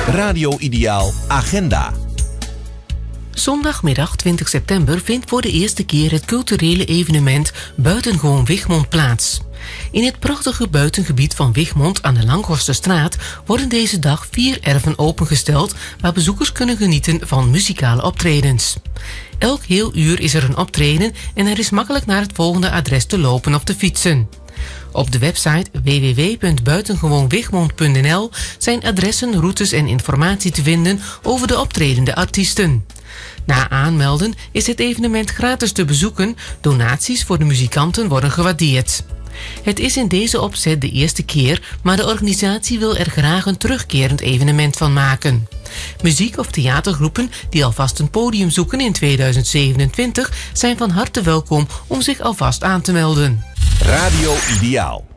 Radio Ideaal Agenda. Zondagmiddag 20 september vindt voor de eerste keer het culturele evenement Buitengewoon Wichmond plaats. In het prachtige buitengebied van Wichmond aan de Langhorsterstraat worden deze dag 4 erven opengesteld waar bezoekers kunnen genieten van muzikale optredens. Elk heel uur is er een optreden en er is makkelijk naar het volgende adres te lopen of te fietsen. Op de website www.buitengewoonwichmond.nl zijn adressen, routes en informatie te vinden over de optredende artiesten. Na aanmelden is het evenement gratis te bezoeken. Donaties voor de muzikanten worden gewaardeerd. Het is in deze opzet de eerste keer, maar de organisatie wil er graag een terugkerend evenement van maken. Muziek- of theatergroepen die alvast een podium zoeken in 2027 zijn van harte welkom om zich alvast aan te melden. Radio Ideaal.